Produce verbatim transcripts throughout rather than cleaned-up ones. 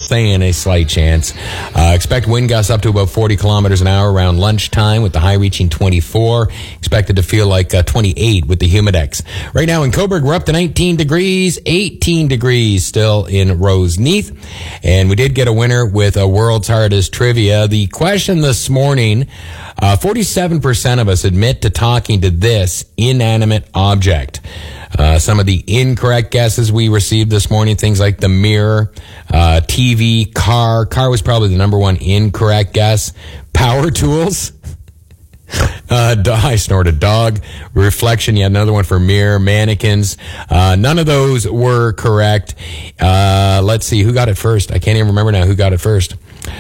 nothing, a slight chance. Uh, expect wind gusts up to about forty kilometers an hour around lunchtime, with the high reaching twenty-four. Expected to feel like uh, twenty-eight with the humidex. Right now in Cobourg, we're up to nineteen degrees, eighteen degrees still in Roseneath. And we did get a winner with a World's Hardest Trivia. The question this morning, uh, forty-seven percent of us admit to talking to this inanimate object. Uh, some of the incorrect guesses we received this morning, things like the mirror, uh, T V, car. Car was probably the number one incorrect guess. Power tools. Uh, I snorted. Dog. Reflection. Yet another one for mirror. Mannequins. Uh, none of those were correct. Uh, let's see. Who got it first? I can't even remember now who got it first.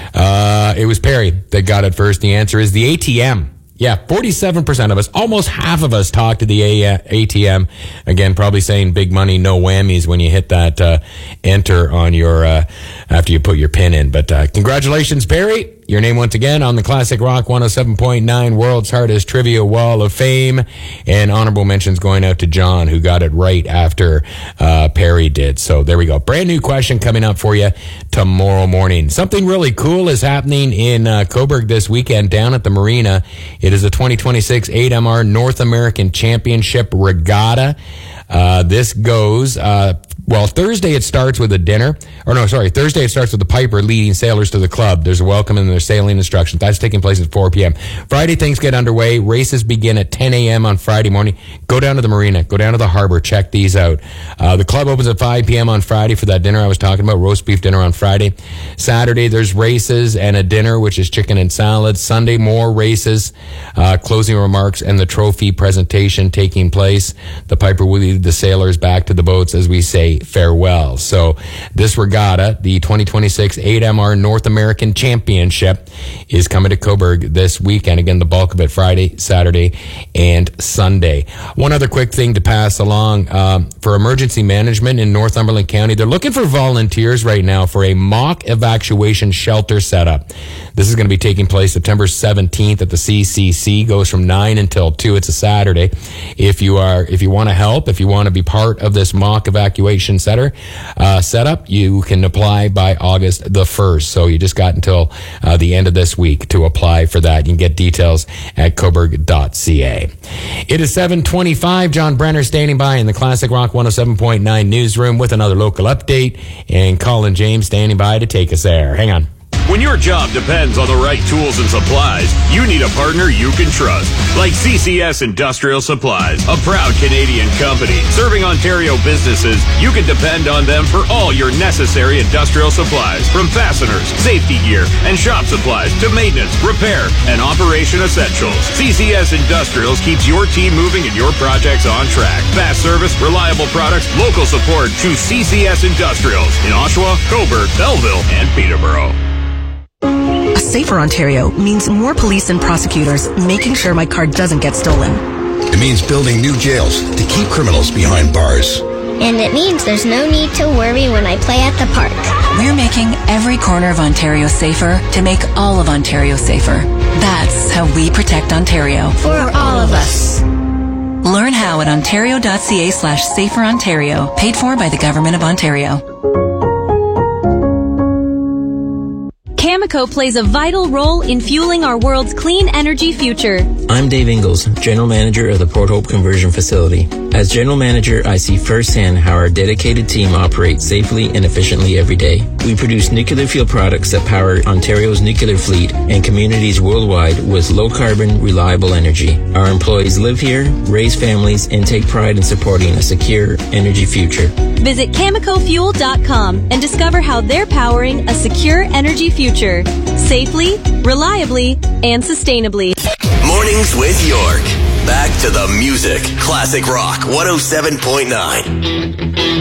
Uh, it was Perry that got it first. The answer is the A T M. Yeah, forty-seven percent of us, almost half of us talk to the A T M. Again, probably saying big money, no whammies when you hit that uh, enter on your, uh, after you put your pin in. But uh, congratulations, Perry. Your name once again on the Classic Rock one oh seven point nine World's Hardest Trivia Wall of Fame. And honorable mentions going out to John, who got it right after uh, Perry did. So there we go. Brand new question coming up for you tomorrow morning. Something really cool is happening in uh, Cobourg this weekend down at the marina. It is the twenty twenty-six eight M R North American Championship Regatta. Uh, this goes, uh, well, Thursday it starts with a dinner. Or no, sorry, Thursday it starts with the piper leading sailors to the club. There's a welcome and there's sailing instructions. That's taking place at four p.m. Friday, things get underway. Races begin at ten a.m. on Friday morning. Go down to the marina. Go down to the harbor. Check these out. Uh, the club opens at five p.m. on Friday for that dinner I was talking about, roast beef dinner on Friday. Saturday, there's races and a dinner, which is chicken and salad. Sunday, more races, uh, closing remarks, and the trophy presentation taking place. The piper will lead the sailors back to the boats as we say farewell. So this regatta, the twenty twenty-six eight M R North American Championship, is coming to Cobourg this weekend. Again, the bulk of it Friday, Saturday, and Sunday. One other quick thing to pass along, um, for emergency management in Northumberland County, they're looking for volunteers right now for a mock evacuation shelter setup. This is going to be taking place September seventeenth at the C C C. Goes from nine until two. It's a Saturday. If you are, if you want to help, if you want to be part of this mock evacuation center uh, setup, you can apply by August the first. So you just got until uh, the end of this week to apply for that. You can get details at cobourg dot c a. It is seven twenty-five. John Brenner standing by in the Classic Rock one oh seven point nine newsroom with another local update, and Colin James standing by to take us there. Hang on. When your job depends on the right tools and supplies, you need a partner you can trust. Like C C S Industrial Supplies, a proud Canadian company serving Ontario businesses. You can depend on them for all your necessary industrial supplies, from fasteners, safety gear, and shop supplies to maintenance, repair, and operation essentials. C C S Industrials keeps your team moving and your projects on track. Fast service, reliable products, local support to C C S Industrials in Oshawa, Cobourg, Belleville, and Peterborough. A safer Ontario means more police and prosecutors making sure my car doesn't get stolen. It means building new jails to keep criminals behind bars. And it means there's no need to worry when I play at the park. We're making every corner of Ontario safer to make all of Ontario safer. That's how we protect Ontario. For all of us. Learn how at ontario dot c a slash safer Ontario. Paid for by the Government of Ontario. Cameco plays a vital role in fueling our world's clean energy future. I'm Dave Ingalls, General Manager of the Port Hope Conversion Facility. As General Manager, I see firsthand how our dedicated team operates safely and efficiently every day. We produce nuclear fuel products that power Ontario's nuclear fleet and communities worldwide with low-carbon, reliable energy. Our employees live here, raise families, and take pride in supporting a secure energy future. Visit Cameco Fuel dot com and discover how they're powering a secure energy future, safely, reliably, and sustainably. Mornings with York. Back to the music. Classic Rock one oh seven point nine.